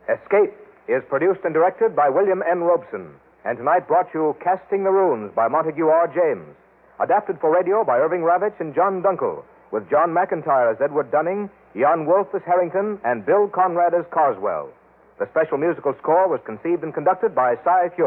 Escape is produced and directed by William N. Robeson, and tonight brought you Casting the Runes by Montague R. James, adapted for radio by Irving Ravitch and John Dunkel, with John McIntyre as Edward Dunning, Jan Wolfe as Harrington, and Bill Conrad as Carswell. The special musical score was conceived and conducted by Cy Feuer.